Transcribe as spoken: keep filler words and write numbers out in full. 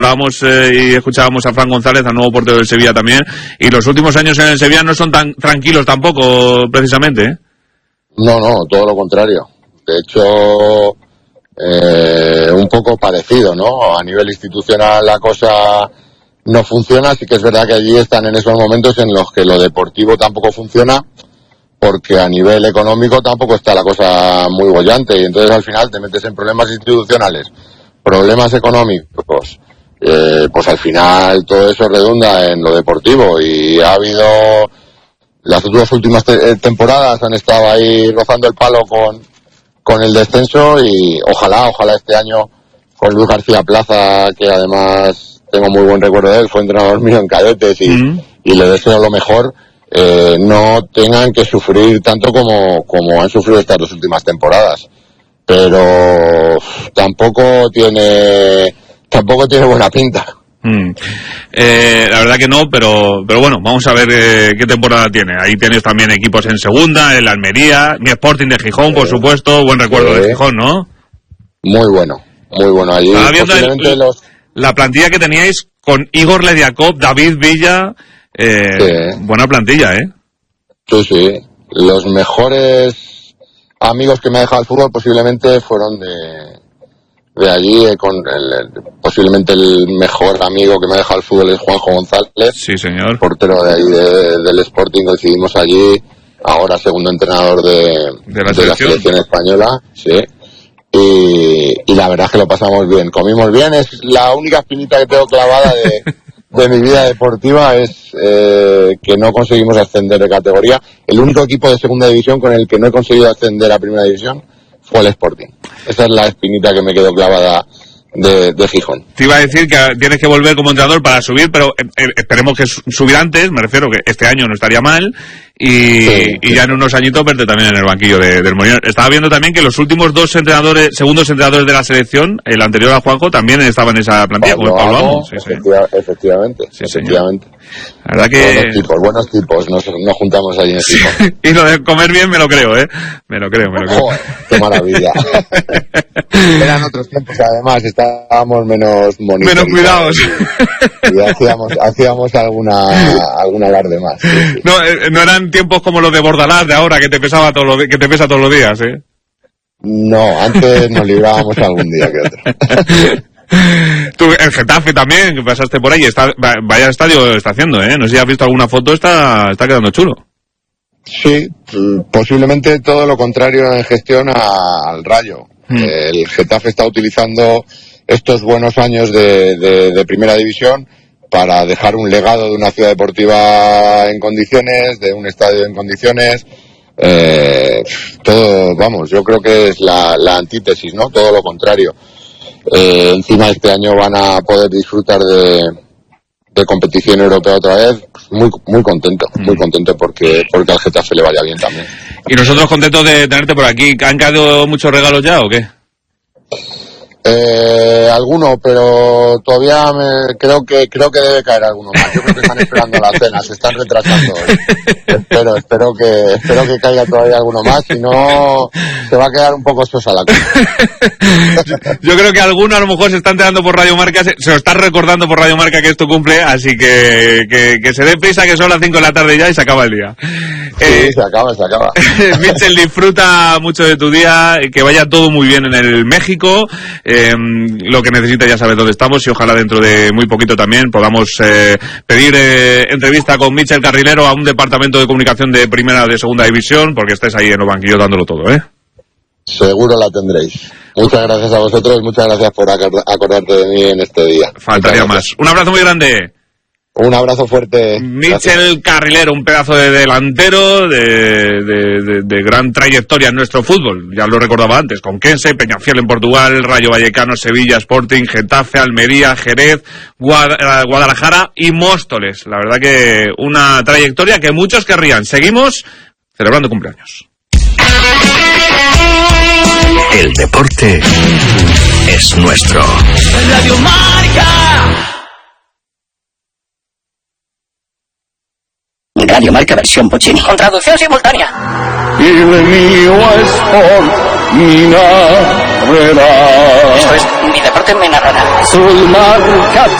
Hablábamos eh, y escuchábamos a Fran González, al nuevo portero del Sevilla también, y los últimos años en el Sevilla no son tan tranquilos tampoco, precisamente, ¿eh? No, no, todo lo contrario. De hecho, eh, un poco parecido, ¿no? A nivel institucional la cosa no funciona, sí que es verdad que allí están en esos momentos en los que lo deportivo tampoco funciona, porque a nivel económico tampoco está la cosa muy bollante, y entonces al final te metes en problemas institucionales, problemas económicos, eh, pues al final todo eso redunda en lo deportivo, y ha habido, las dos últimas te- temporadas han estado ahí rozando el palo con, con el descenso, y ojalá, ojalá este año con Luis García Plaza, que además tengo muy buen recuerdo de él, fue entrenador mío en cadetes y, mm. y le deseo lo mejor, eh, no tengan que sufrir tanto como, como han sufrido estas dos últimas temporadas. Pero tampoco tiene tampoco tiene buena pinta. Mm. Eh, la verdad que no, pero pero bueno, vamos a ver eh, qué temporada tiene. Ahí tienes también equipos en segunda, el Almería, mi Sporting de Gijón, por supuesto, buen recuerdo sí. de Gijón, ¿no? Muy bueno, muy bueno. Allí posiblemente el, los... la plantilla que teníais con Igor Lediakov, David Villa, eh, sí. buena plantilla, ¿eh? Sí, sí, los mejores amigos que me ha dejado el fútbol posiblemente fueron de, de allí, eh, con el, el, posiblemente el mejor amigo que me ha dejado el fútbol es Juanjo González. Sí, señor. Portero de ahí de, del Sporting, coincidimos allí, ahora segundo entrenador de, de, la, de la selección española, sí. Y, y la verdad es que lo pasamos bien, comimos bien, es la única espinita que tengo clavada de... de mi vida deportiva es eh, que no conseguimos ascender de categoría. El único equipo de segunda división con el que no he conseguido ascender a primera división fue el Sporting. Esa es la espinita que me quedó clavada de, de Gijón. Te iba a decir que tienes que volver como entrenador para subir, pero eh, esperemos que subir antes, me refiero que este año no estaría mal, y, sí, y sí. ya en unos añitos verte también en el banquillo de, del Molinón. Estaba viendo también que los últimos dos entrenadores, segundos entrenadores de la selección, el anterior a Juanjo, también estaban en esa plantilla, Pablo, como Pablo Amo. Sí, efectiva, sí. Efectivamente, sí, efectivamente. La verdad que... Buenos tipos, buenos tipos, nos, nos juntamos allí en el Gijón. Y lo de comer bien me lo creo, ¿eh? Me lo creo, me lo creo. Joder, qué maravilla. Eran otros tiempos, además, estábamos menos bonitos. Menos cuidados. Y hacíamos, hacíamos alguna, alguna alarde más. Sí, sí. No, eh, no eran tiempos como los de Bordalás de ahora, que te pesaba todos los, que te pesa todos los días, ¿eh? No, antes nos librábamos algún día que otro. Tú, el Getafe también, que pasaste por ahí, está, vaya estadio está haciendo, ¿eh? No sé si has visto alguna foto, está, está quedando chulo. Sí, posiblemente todo lo contrario en gestión a, al Rayo. Hmm. El Getafe está utilizando estos buenos años de, de, de primera división para dejar un legado de una ciudad deportiva en condiciones, de un estadio en condiciones. Eh, todo, vamos, yo creo que es la, la antítesis, ¿no? Todo lo contrario. Eh, encima este año van a poder disfrutar de, de competición europea otra vez. Muy muy contento, muy contento porque porque al Getafe le vaya bien también. Y nosotros contentos de tenerte por aquí. ¿Han caído muchos regalos ya o qué? Eh, alguno, pero todavía me, creo que creo que debe caer alguno más. Yo creo que están esperando la cena, se están retrasando. espero, espero que espero que caiga todavía alguno más, si no se va a quedar un poco sosa la cosa. Yo creo que alguno a lo mejor se está enterando por Radio Marca, se, se lo está recordando por Radio Marca que es tu cumple, así que, que, que se dé prisa, que son las cinco de la tarde ya y se acaba el día. Sí, eh, se acaba, se acaba. Mitchell, disfruta mucho de tu día, que vaya todo muy bien en el México. Eh, lo que necesita ya sabes dónde estamos y ojalá dentro de muy poquito también podamos eh, pedir eh, entrevista con Mitchell Carrilero a un departamento de comunicación de primera o de segunda división, porque estés ahí en los banquillos dándolo todo, ¿eh? Seguro la tendréis. Muchas gracias a vosotros y muchas gracias por acordarte de mí en este día. Faltaría más. Un abrazo muy grande. Un abrazo fuerte. Mitchell Carrilero, un pedazo de delantero de, de, de, de gran trayectoria en nuestro fútbol. Ya lo recordaba antes, con Conquense, Peñafiel en Portugal, Rayo Vallecano, Sevilla, Sporting, Getafe, Almería, Jerez, Guadalajara y Móstoles. La verdad que una trayectoria que muchos querrían. Seguimos celebrando cumpleaños. El deporte es nuestro. Radio Marca. Radio Marca versión Puccini. Con traducción simultánea. Il mio sport mi narrará. Eso es, mi deporte me narrará. Sul marca